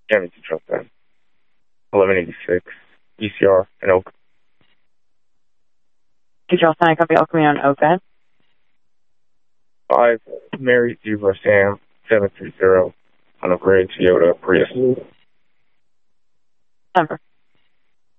Jamie Truck then. 1186 ECR in Oak. Control sign, copy El Camino on Oak. 5 Mary Zebra Sam 730 on a gray Toyota Prius. Number.